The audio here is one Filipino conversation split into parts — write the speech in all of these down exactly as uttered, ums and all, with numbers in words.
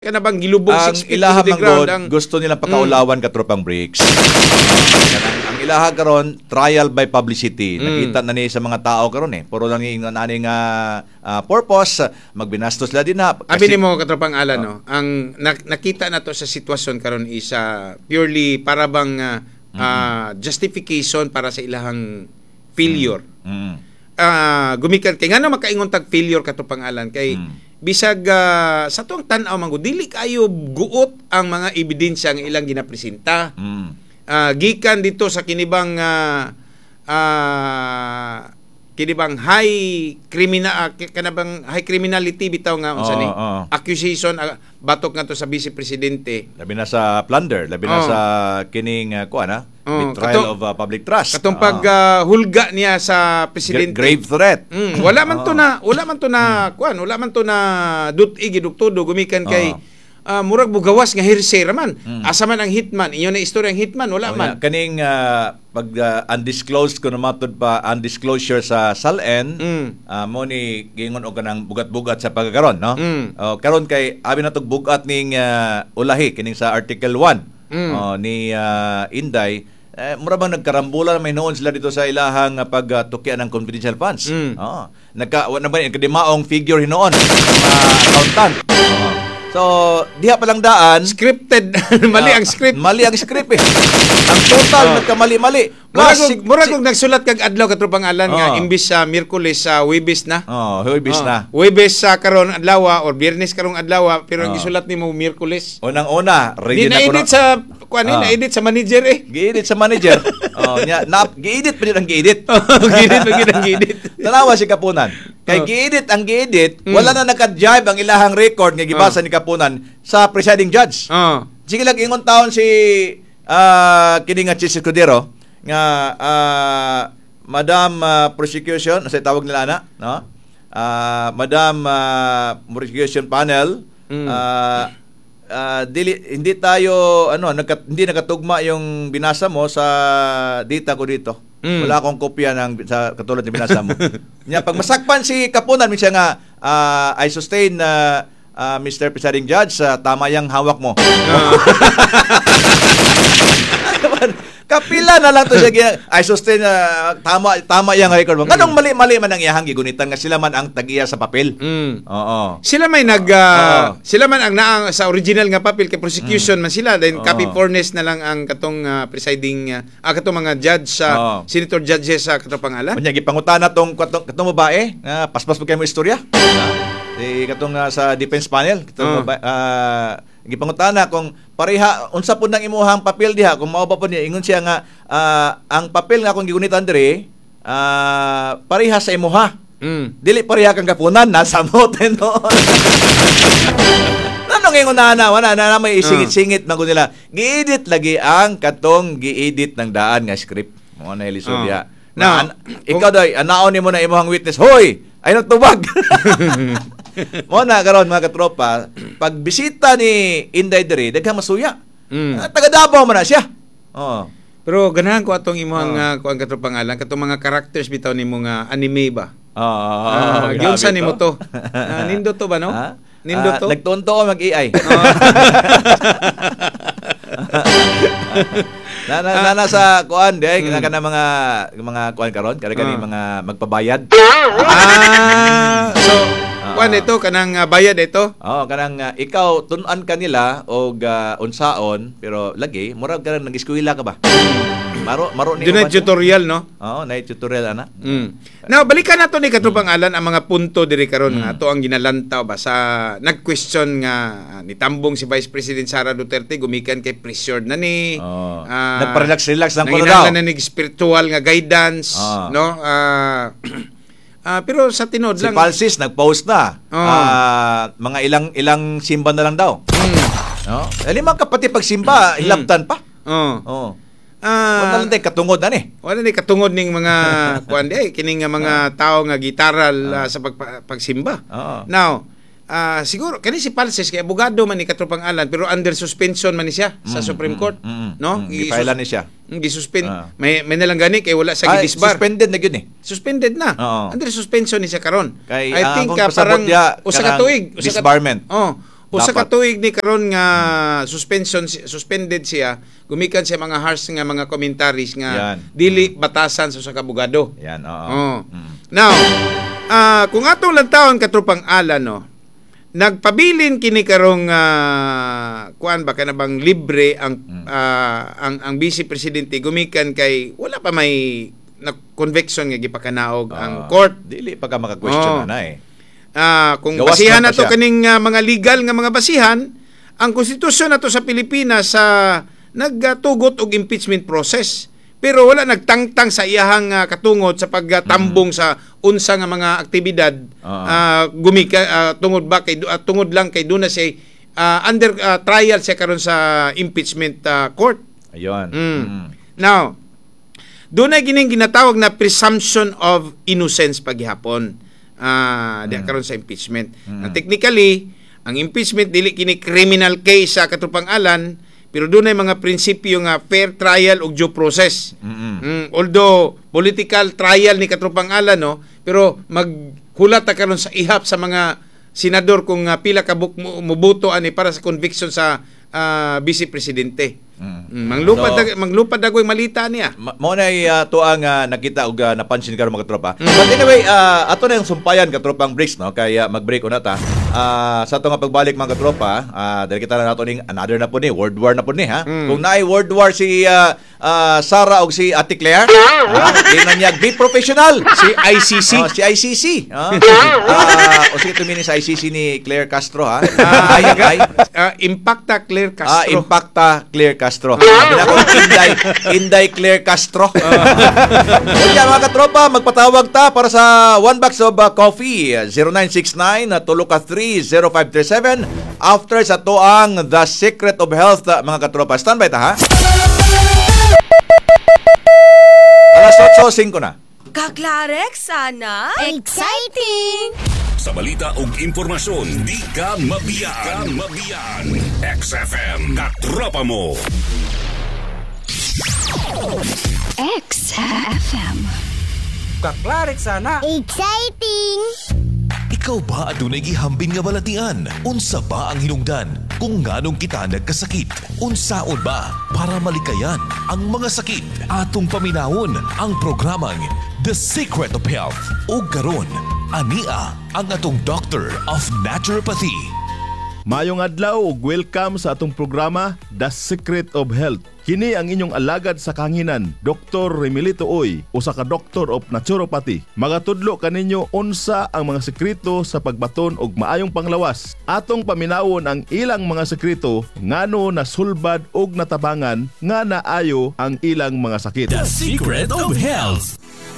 Kana bang gilubog ang six feet ilaha to the ground manggod ang gusto nilang pakaulawan mm. katropang bricks. ang, ang ilaha karon trial by publicity. Mm. Nakita na ni sa mga tao karon eh. Puro lang yung nani nga uh, purpose magbinastos la din na. Abi nimo katropang Alan uh, no. Ang nak- nakita na to sa sitwasyon karon is uh, purely para bang uh, mm-hmm. uh, justification para sa ilahang failure. Mm-hmm. Uh, gumikan kay ngano makaingon tag failure katropang Alan kay mm. bisag uh, sa tuang tan-aw manggod dili kayo guot ang mga ebidensya nga ilang ginapresenta. Mm. Uh, gikan dito sa kinibang uh, uh, kinibang high criminal uh, kanabang high criminality bitaw nga unsa ni oh, oh. accusation uh, batok ngadto sa Vice Presidente. Labi na sa plunder, labi na oh. sa kining uh, kuan ha, oh, betrayal katong, of uh, public trust. Katong oh. pag uh, hulga niya sa presidente. Grave threat. Mm, wala man to na, wala man to na kuan, wala man to na dut-igi duktudo gumikan kay oh. Uh, murag bugawas nga hearsay raman. Mm. Asa man ang hitman? Inyo na istorya ang hitman, wala oh, man. Yeah. Kaning uh, pag uh, undisclosed kuno matod pa undisclosure sa S A L N, mm. uh, mo ni gingon og kanang bugat-bugat sa pagkakaron, no? Mm. Uh, karon kay abi na tog bugat ning uh, ulahi kining sa Article one mm. uh, ni uh, Inday. Eh, mura bang nagkarambulan may noon sila dito sa ilahang uh, pagtukyan ng confidential funds. Mm. Oh, nagka wala ba kadimaong figure hinoon uh, accountant. Oh. So, diha pa lang daan. Scripted. Mali uh, ang script. Mali ang script eh. Ang total, oh. nagkamali-mali. Mura kung si, nagsulat kag adlaw katropang Alan oh. nga, imbis sa uh, Miyerkules sa uh, Webes na. Oh, Webes oh. na. Webes sa uh, karon adlaw or Biyernes karong adlaw, pero ang oh. gisulat nimo Miyerkules. Unang-una, ready na ko na. Di na-edit sa, kuan oh. na-edit sa manager eh. Gi-edit sa manager. oh, nya, na, gi-edit pa din ang gi-edit. Gi-edit pa din ang gi-edit. Tanawa si Kapunan. Kay oh. gi-edit ang gi-edit, mm. wala na naka-jibe ang ilahang record nga gibasa oh. ni Kapunan sa presiding judge. Oh. Sige lang ingon taon si uh, kini nga Chis Escudero nga uh, Madam uh, Prosecution, sa tawag nila ana, no? Uh, Madam uh, Prosecution Panel, mm. uh, uh, dili, hindi tayo ano, nagka, hindi nakatugma yung binasa mo sa data ko dito. Mm. Wala akong kopya ng sa katulad ng binasa mo. Nya pag masakpan si Kapunan minsan nga uh, I sustain uh, uh, Mister Presiding Judge uh, tama yang hawak mo. Uh. Kapila na lang to siya I sustain uh, tama tama yang record mo. Kanong mali-mali man ang iyahang gigunitan nga sila man ang tagiya sa papel. Mm. Oo. Sila may nag uh, sila man ang naang sa original nga papel kay prosecution mm. man sila then Oo. copy furnace na lang ang katong uh, presiding uh, ah, katong mga judge sa uh, senator judges sa uh, katong pangalan. Unya gipangutana tong katong, katong babae nga uh, paspas mo kay mo istorya. Di katong uh, sa defense panel katong uh. uh, gipangutana kung pareha unsa pud nang imuhang papel diha kung mao ba pud niya ingon siya nga uh, ang papel nga akong gigunitan dire uh, pareha sa imuha. Mm. Dili pareha kang Kapunan nasa mo tenon. Nanong ingon na na wala na, na may isingit-singit man nila. Gi-edit lagi ang katong gi-edit ng daan nga script. Mo na ilisod diha. Uh. Na, an- ikaw doy anaon nimo na imuhang witness. Hoy, ay nagtubag. Mo na karon mga katropa, pag bisita ni Inday diri daghang masuya. Mm. Uh, taga Davao man na siya. Oh. Pero ganahan ko atong imong oh. uh, kuan katropang Alan, katong mga characters bitaw nimo nga anime ba? Oo. Oh, oh, uh, gyud sa nimo to. Uh, nindo to ba no? Ha? Nindo to. Uh, nagtunto ko mag-A I. Oh. na, na, na nasa kuan di ay mm. kana mga mga kuan karon kada kani uh. mga magpabayad. Ah. So kuan ito kanang uh, bayad ito. Oo, kanang uh, ikaw tun-an kanila og uh, unsaon pero lagi murag ka nag-eskwela ka ba? Maro maro ni Dunay tutorial no? Oo, nay tutorial ana. Mm. Now balikan nato ni katropang Alan ang mga punto diri karon mm. nga ato ang ginalantaw ba sa nag-question nga uh, nitambong si Vice President Sara Duterte gumikan kay pressured na ni. Oh. Uh, Nagpa-relax-relax lang ko daw. Nanginahanglan na ni spiritual nga guidance, oh. no? Uh, uh, pero sa tinod si lang si Palsis nag-post na. Oh. Uh, mga ilang ilang simba na lang daw. Mm. No? Lima ka pati pagsimba, mm. hilabtan pa. Oo. Oh. Oh. Uh, wala lang katungod ani. Wala ni katungod ning mga kuan di kining mga tao nga gitaral uh, sa pag, pagsimba. Uh, Now, uh, siguro kani si Palses kay abogado man ni katropang Alan pero under suspension man ni siya mm, sa Supreme Court, mm, mm, no? Mm, Gipailan ni siya. Gisuspend. Uh, may may nalang gani kay wala sa ah, gidisbar. Suspended na gyud eh. Suspended na. Uh, Under suspension ni siya karon. Kay, I uh, think uh, parang usa ka tuig, disbarment. Oh. Usa ka Dapat. tuig ni karon nga suspension suspended siya, gumikan siya mga harsh nga mga commentaries nga Yan. dili batasan sa usa ka abogado. Yan, oo. Oh. Mm. Now, ah, kung atong lantawon katropang ala no, nagpabilin kini karong uh, kuan ba kana bang libre ang Mm. ah, ang ang vice presidente gumikan kay wala pa may na conviction nga gipakanaog ang Ah, court. Dili pa ka maka-question Oo. na eh. Ah, kung Gawas basihan man pa nato siya. kaning ah, mga legal nga mga basihan, ang konstitusyon nato sa Pilipinas sa nagtugot og impeachment process. Pero wala nagtangtang sa iyahang ah, katungod sa pagtambong sa unsa nga mga aktibidad Oo. ah, gumika ah, tungod ba kay ah, tungod lang kay duna siya ah, under ah, trial siya karon sa impeachment ah, court. Ayun. Mm. Mm. Now, doon ay gining ginatawag na presumption of innocence paghihapon. Ah, di Mm. karon sa impeachment. Mm. Na technically, ang impeachment dili kini criminal case sa katupang alan, pero doon ay mga prinsipyo nga fair trial ug due process. Mm-mm. Mm, although political trial ni katupang alan no, pero maghulat ta karon sa ihap sa mga senador kung ah, pila ka buk- mo- muboto ani para sa conviction sa ah, vice presidente. Mm. Mm, manglupad So, dag- manglupad dagoy malita niya. Ma- Mao na uh, tuang uh, nakita ug uh, napansin karon mga tropa. But anyway, uh, ato na yung sumpayan katropang breaks no kaya mag-break una ta. Uh, sa ato nga pagbalik mga katropa, uh, dahil kita na nato ning another na po ni World War na po ni ha. Mm. Kung naay World War si uh, uh, Sarah ug si Ate Claire, ha, di na niya great professional. Si I C C. Oh, si I C C. Ah, uh, o sige tumini sa I C C ni Claire Castro ha. Ah, ay, ay. ah, Impacta Claire Ah, Castro. Impacta Claire Castro. Sabi na ko, Inday, Inday Claire Castro. Kaya mga katropa, magpatawag ta para sa one box of uh, coffee, zero nine six nine, tulo ka three, zero five three seven. After sa toang The Secret of Health, uh, mga katropa. Standby ta, ha? Alas eight oh five na. Kaklarek sana. Exciting! Sa balita ug impormasyon, di ka mabiyan. Di ka mabiyan. X F M, katropa mo. X F M. Kaklarek sana. Exciting! Ikaw ba adunay gihambing nga balatian? Unsa ba ang hinungdan? Kung nganong kita nagkasakit? Unsaon ba para malikayan ang mga sakit? Atong paminawon ang programang The Secret of Health. O karon, ania ang atong Doctor of Naturopathy. Mayong adlaw ug welcome sa atong programa The Secret of Health. Kini ang inyong alagad sa kanginan, Doktor Remilito Oy, usa ka Doctor of Naturopathy. Magatudlo kaninyo unsa ang mga sekreto sa pagbaton og maayong panglawas. Atong paminawon ang ilang mga sekreto ngano nasulbad og natabangan nga naayo ang ilang mga sakit. The Secret of Health.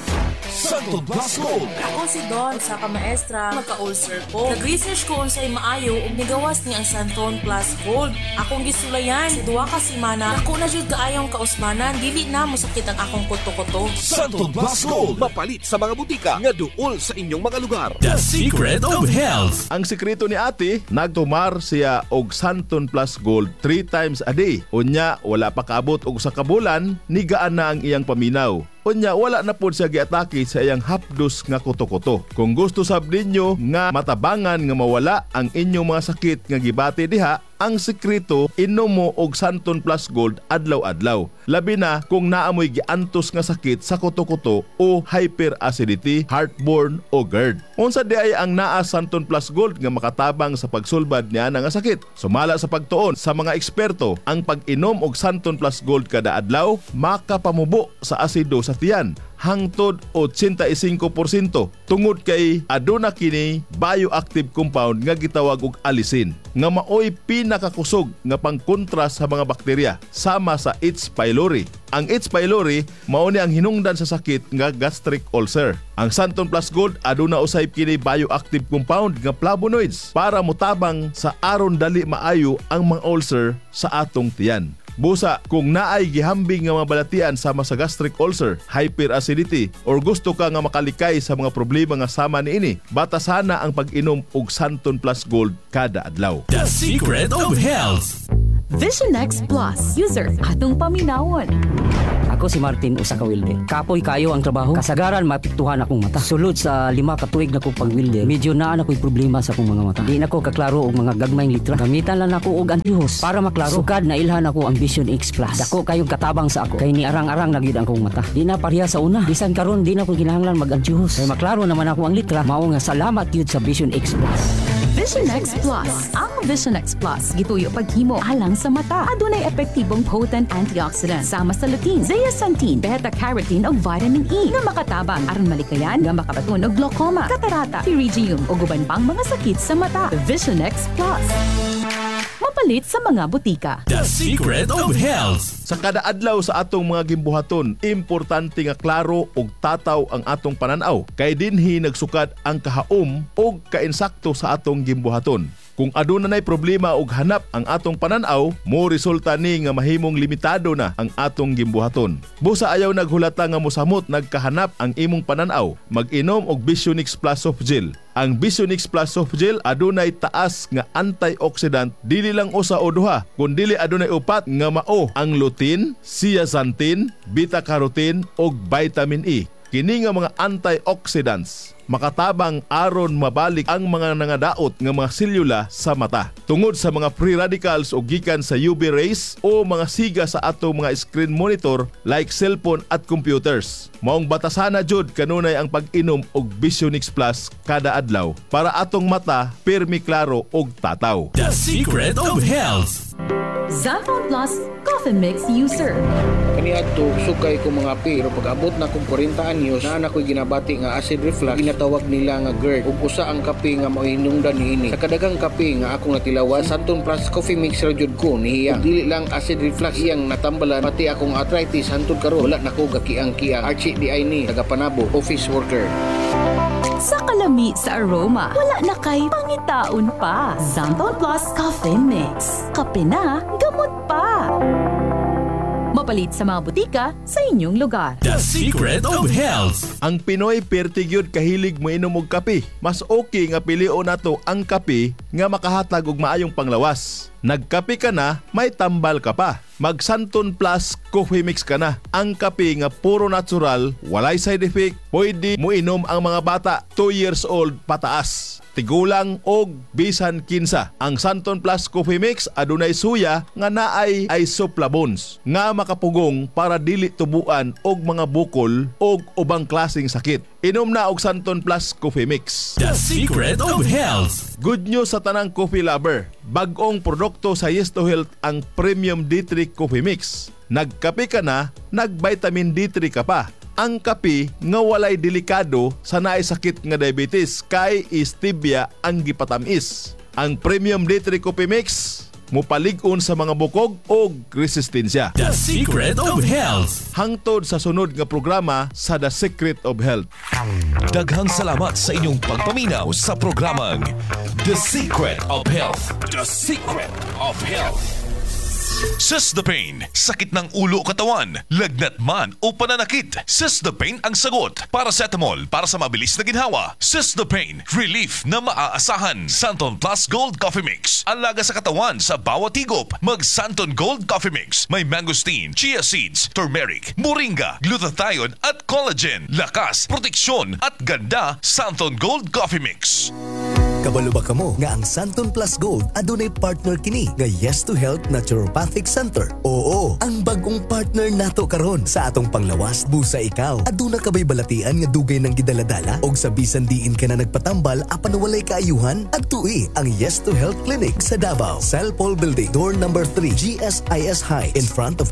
Santo Blasco. Ako si Don sa kamaestra, magka-ulcer ko. Nag-research ko unsay maayo ug nigawas ni ang Santon Plus Gold. Akong gisulayan, sa duwa ka semana, ako na jud kaayong kausmanan, dili na mosakit ang akong kuto-kuto. Santo Blasco. Mapalit sa mga butika nga duol sa inyong mga lugar. The Secret of Health. Ang sekreto ni ate, nagtumar siya og Santon Plus Gold three times a day. Unya, wala pa kaabot og sa kabulan, nigaan na ang iyang paminaw. Unya, wala na po siya giatake sa iyang hapdos nga kuto-kuto. Kung gusto sab ninyo nga matabangan nga mawala ang inyong mga sakit nga gibati diha, ang sekreto inom mo og Santon Plus Gold adlaw-adlaw. Labi na kung naamoy giantos nga sakit sa kuto-kuto o hyperacidity, heartburn o GERD. Unsa di ay ang naa Santon Plus Gold nga makatabang sa pagsulbad niya nga sakit. Sumala sa pagtuon sa mga eksperto, ang pag-inom og Santon Plus Gold kada adlaw makapamubo sa asido sa tiyan hangtod eighty-five percent tungod kay aduna kini bioactive compound nga gitawag og alisin nga maoy pinakakusog nga pangkontra sa mga bakterya sama sa H. pylori. Ang H. pylori mao ni ang hinungdan sa sakit nga gastric ulcer. Ang Santon Plus Gold aduna usay kini bioactive compound nga flavonoids para motabang sa aron dali maayo ang mga ulcer sa atong tiyan. Busa, kung naay gihambing nga mabalatian sama sa gastric ulcer, hyperacidity, or gusto ka nga makalikay sa mga problema nga sama niini, batasana ang pag-inom og Santon Plus Gold kada adlaw. The Secret of Health. Visionex Plus. User, atong paminawon. Ako Ako si Martin usa ka welder. Kapoy kayo ang trabaho. Kasagaran mapiktuhan akong mata. Sulod sa lima ka tuig na ko pag welder, medyo naa na ko'y problema sa akong mga mata. Di na ko kaklaro og mga gagmayng litra. Gamitan lang ako og antihos para maklaro. Sukad na ilhan ako ang Vision X Plus. Dako kayong katabang sa ako. Kay ni arang-arang na gyud ang akong mata. Di na pareha sa una. Bisan karon di na ko kinahanglan mag-antihos. Kay maklaro naman ako ang litra. Mao nga salamat gyud sa Vision X Plus. Vision X Plus. Ang Vision X Plus gituyo paghimo alang sa mata. Adunay epektibong potent antioxidant sama sa lutein, zeaxanthin, beta-carotene ug vitamin E nga makatabang aron malikayan nga makabaton og glaucoma, catarata, pterygium ug uban pang mga sakit sa mata. Vision X Plus. Mapalit sa mga butika. The Secret of Health. Sa kada adlaw sa atong mga gimbuhaton, importante nga klaro ug tataw ang atong pananaw. Kay dinhi nagsukad ang kahaom ug kainsakto sa atong gimbuhaton. Kung aduna nay problema ug hanap ang atong pananaw, mo resulta ni nga mahimong limitado na ang atong gimbuhaton. Busa ayaw naghulata nga mosamot nagkahanap ang imong pananaw, mag-inom og Vision X Plus Soft Gel. Ang Vision X Plus Soft Gel adunay taas nga antioxidant, dili lang usa o duha, kundi adunay upat nga mao ang lutein, zeaxanthin, beta-carotene ug vitamin E. Kini nga mga antioxidants makatabang aron mabalik ang mga nangadaot nga mga selula sa mata tungod sa mga free radicals o gikan sa U V rays o mga siga sa atong mga screen monitor like cellphone at computers. Maong batasana jud kanunay ang pag-inom og Vision X Plus kada adlaw para atong mata pirmi klaro og tataw. The Secret of Health. Xanthone Plus Coffee Mix User. Kaniadto sukay ko mga pi, pero pag abot na kong forty anyos na anak ko'y ginabati nga acid reflux, ginatawag nila nga GERD. Ug usa ang kape nga mahinungdan niini. Sa kadagang kape nga akong natilawan, Xanthone Plus Coffee Mix ra jud ko niya. Dili lang acid reflux iyang natambalan, pati akong arthritis hantod karon wala nako gakiang-kiang. Archie di ay ni tagapanabo, office worker. Sa kalami sa aroma, wala na kay pangitaon pa. Xanthone Plus Coffee Mix. Kape na, gamot pa. Mapalit sa mga butika sa inyong lugar. The Secret of Health. Ang Pinoy pertigyud kahilig mo inom og kape. Mas okay nga pilion nato ang kape nga makahatag og maayong panglawas. Nagkape ka na, may tambal ka pa. Mag Xanthone Plus Coffee Mix ka na. Ang kape nga puro natural, walay side effect, pwede mo inom ang mga bata two years old pataas. Tigulang og bisan kinsa. Ang Xanthone Plus Coffee Mix adunay suya nga naay isoflavones nga makapugong para dili tubuan og mga bukol og ubang klaseng sakit. Inom na og Xanthone Plus Coffee Mix. The Secret of Health. Good news sa tanang coffee lover. Bag-ong produkto sa Yes to Health ang Premium D three Coffee Mix. Nagkape ka na, nag-vitamin D three ka pa. Ang kape nga walay delikado sa naay sakit nga diabetes kay stevia ang gipatamis. Ang Premium D three Coffee Mix mopalig-on sa mga bukog o resistensya. The Secret of Health. Hangtod sa sunod nga programa sa The Secret of Health. Daghang salamat sa inyong pagpaminaw sa programang The Secret of Health. The Secret of Health. Sesdapain, sakit ng ulo o katawan, lagnat man o pananakit. Sesdapain ang sagot. Paracetamol para sa mabilis na ginhawa. Sesdapain, relief na maaasahan. Xanthone Plus Gold Coffee Mix, alaga sa katawan sa bawat higop. Mag Xanthone Gold Coffee Mix, may mangosteen, chia seeds, turmeric, moringa, glutathione at collagen. Lakas, proteksyon at ganda. Xanthone Gold Coffee Mix. Kabalo ba kamo nga ang Xanthone Plus Gold adunay partner kini nga Yes to Health Naturopathic Center? Oo, ang bagong partner nato karon sa atong panglawas busa ikaw. Aduna ka ba'y balatian nga dugay ng gidaladala og sa bisan diin ka na nagpatambal apan walay kaayuhan? Adtui ang Yes to Health Clinic sa Davao, Cell Paul Building, door number three, G S I S Heights, in front of